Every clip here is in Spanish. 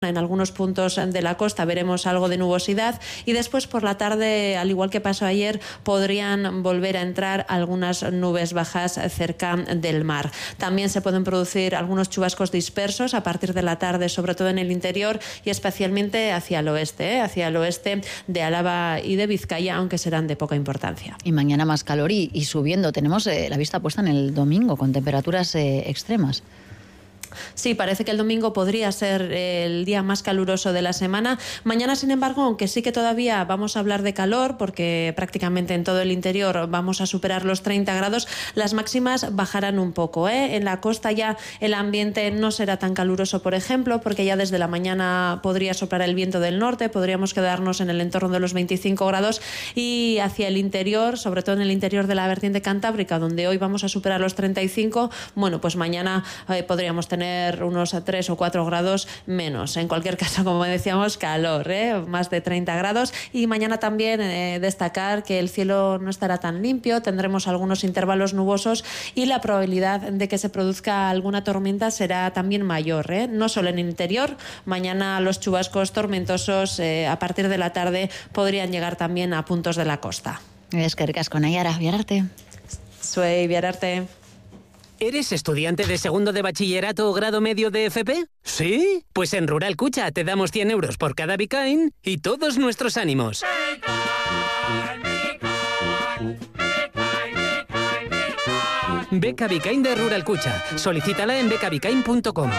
En algunos puntos de la costa veremos algo de nubosidad y después por la tarde, al igual que pasó ayer, podrían volver a entrar algunas nubes bajas cerca del mar. También se pueden producir algunos chubascos dispersos a partir de la tarde, sobre todo en el interior y especialmente hacia el oeste de Álava y de Vizcaya, aunque serán de poca importancia. Y mañana más calor y subiendo. Tenemos la vista puesta en el domingo con temperaturas extremas. Sí, parece que el domingo podría ser el día más caluroso de la semana. Mañana, sin embargo, aunque sí que todavía vamos a hablar de calor, porque prácticamente en todo el interior vamos a superar los 30 grados, las máximas bajarán un poco, ¿eh? En la costa ya el ambiente no será tan caluroso, por ejemplo, porque ya desde la mañana podría soplar el viento del norte, podríamos quedarnos en el entorno de los 25 grados y hacia el interior, sobre todo en el interior de la vertiente cantábrica, donde hoy vamos a superar los 35, bueno, pues mañana podríamos tener unos 3 o 4 grados menos. En cualquier caso, como decíamos, calor, más de 30 grados. Y mañana también destacar que el cielo no estará tan limpio, tendremos algunos intervalos nubosos y la probabilidad de que se produzca alguna tormenta será también mayor, no solo en el interior. Mañana los chubascos tormentosos a partir de la tarde podrían llegar también a puntos de la costa. Eskerrik asko, Naiara, Biararte. Soy Biararte. ¿Eres estudiante de segundo de bachillerato o grado medio de FP? ¿Sí? Pues en Rural Cucha te damos 100 euros por cada Bicain y todos nuestros ánimos. Beca Bicain de Rural Cucha. Solicítala en becabicain.com.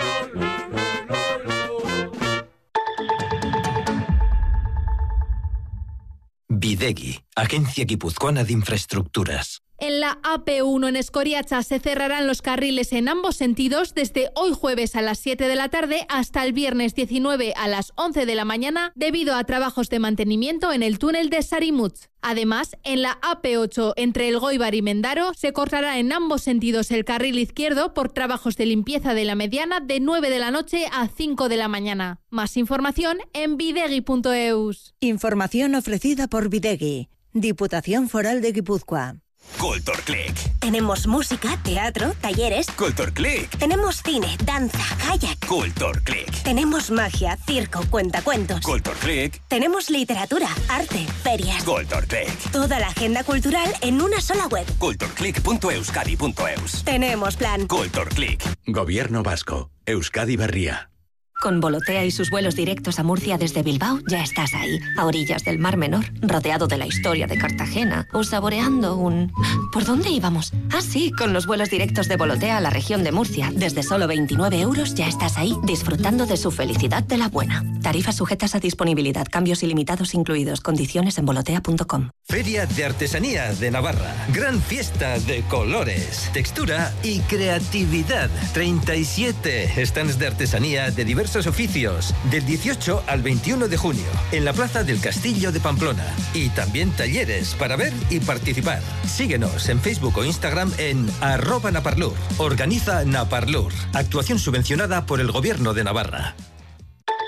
Bidegi, Agencia Guipuzcoana de Infraestructuras. En la AP1 en Escoriacha se cerrarán los carriles en ambos sentidos desde hoy jueves a las 7 de la tarde hasta el viernes 19 a las 11 de la mañana debido a trabajos de mantenimiento en el túnel de Sarimutz. Además, en la AP8 entre Elgoibar y Mendaro se cortará en ambos sentidos el carril izquierdo por trabajos de limpieza de la mediana de 9 de la noche a 5 de la mañana. Más información en bidegi.eus. Información ofrecida por Bidegi, Diputación Foral de Guipúzcoa. Culturclick. Tenemos música, teatro, talleres. Culturclick. Tenemos cine, danza, kayak. Culturclick. Tenemos magia, circo, cuentacuentos. Culturclick. Tenemos literatura, arte, ferias. Culturclick. Toda la agenda cultural en una sola web. Culturclick.euskadi.eus. Tenemos plan. Culturclick. Gobierno Vasco. Euskadi Berria. Con Volotea y sus vuelos directos a Murcia desde Bilbao ya estás ahí, a orillas del Mar Menor, rodeado de la historia de Cartagena o saboreando un... ¿Por dónde íbamos? Ah, sí, con los vuelos directos de Volotea a la región de Murcia. Desde solo 29 euros ya estás ahí, disfrutando de su felicidad de la buena. Tarifas sujetas a disponibilidad, cambios ilimitados incluidos, condiciones en volotea.com. Feria de Artesanía de Navarra. Gran fiesta de colores, textura y creatividad. 37 stands de artesanía de diversos oficios, del 18 al 21 de junio, en la Plaza del Castillo de Pamplona. Y también talleres para ver y participar. Síguenos en Facebook o Instagram en @Naparlur. Organiza Naparlur. Actuación subvencionada por el Gobierno de Navarra.